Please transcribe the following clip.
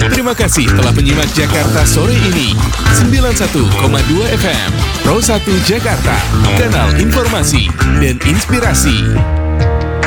Terima kasih telah menyimak Jakarta sore ini. 91,2 FM Pro 1 Jakarta, kanal informasi dan inspirasi.